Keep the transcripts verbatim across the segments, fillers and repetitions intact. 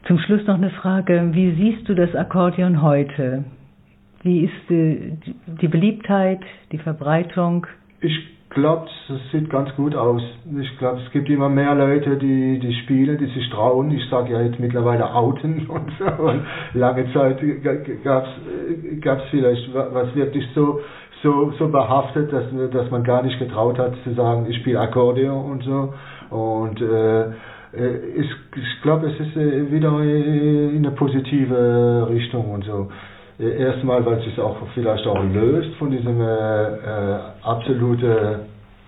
Zum Schluss noch eine Frage. Wie siehst du das Akkordeon heute? Wie ist die, die Beliebtheit, die Verbreitung? Ich glaube, es sieht ganz gut aus. Ich glaube, es gibt immer mehr Leute, die, die spielen, die sich trauen. Ich sage ja jetzt mittlerweile outen und so. Und lange Zeit gab es vielleicht was wirklich so, so, so behaftet, dass, dass man gar nicht getraut hat zu sagen, ich spiele Akkordeon und so. Und äh, ich, ich glaube, es ist wieder in eine positive Richtung und so. Erstmal, weil es sich auch vielleicht auch löst von diesem äh, äh, absolute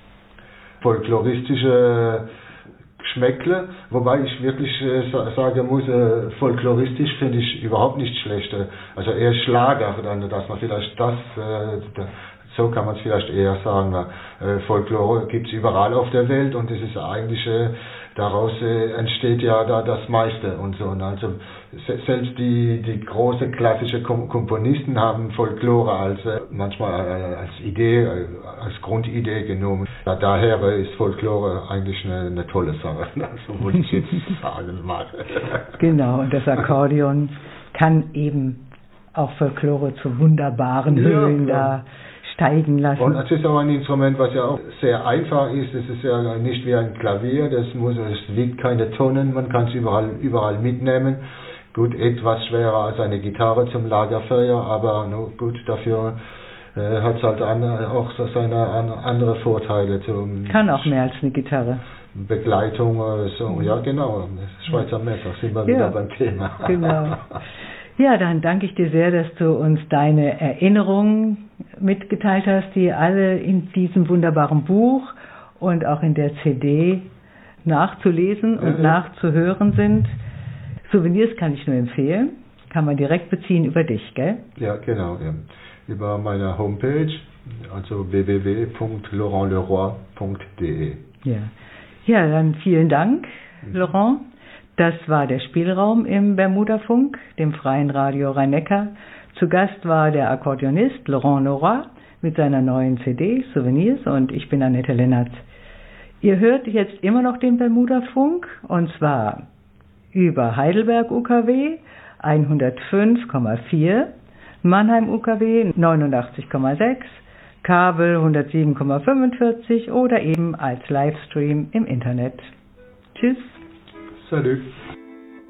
folkloristische Geschmäckle, wobei ich wirklich äh, sagen muss, äh, folkloristisch finde ich überhaupt nicht schlecht. Also eher Schlager, dann, dass man vielleicht das, äh, so kann man es vielleicht eher sagen. Äh, Folklore gibt es überall auf der Welt und es ist eigentlich, äh, daraus äh, entsteht ja da das meiste und so. Und also selbst die, die großen klassischen Kom Komponisten haben Folklore als äh, manchmal äh, als Idee, äh, als Grundidee genommen. Ja, daher ist Folklore eigentlich eine, eine tolle Sache, so würde ich jetzt sagen mal. Genau, und das Akkordeon kann eben auch Folklore zu wunderbaren Höhen ja, da steigen lassen. Und es ist auch ein Instrument, was ja auch sehr einfach ist. Es ist ja nicht wie ein Klavier, das muss, es wiegt keine Tonnen, man kann es überall, überall mitnehmen. Gut, etwas schwerer als eine Gitarre zum Lagerfeuer, aber no, gut, dafür äh, hat es halt an, auch so seine an, andere Vorteile. Zum kann auch mehr als eine Gitarre. Begleitung, so, mhm. Ja genau, Schweizer Messer, sind wir ja wieder beim Thema. Genau. Ja, dann danke ich dir sehr, dass du uns deine Erinnerungen mitgeteilt hast, die alle in diesem wunderbaren Buch und auch in der C D nachzulesen und ja, nachzuhören sind. Souvenirs kann ich nur empfehlen, kann man direkt beziehen über dich, gell? Ja, genau, ja. Über meine Homepage, also w w w punkt laurent leroy punkt d e. Ja. Ja, dann vielen Dank, mhm. Laurent. Das war der Spielraum im Bermudafunk, dem freien Radio Rhein-Neckar. Zu Gast war der Akkordeonist Laurent Leroy mit seiner neuen C D Souvenirs und ich bin Annette Lennart. Ihr hört jetzt immer noch den Bermudafunk und zwar über Heidelberg U K W hundertfünf Komma vier, Mannheim U K W neunundachtzig Komma sechs, Kabel hundertsieben Komma fünfundvierzig oder eben als Livestream im Internet. Tschüss. Salut.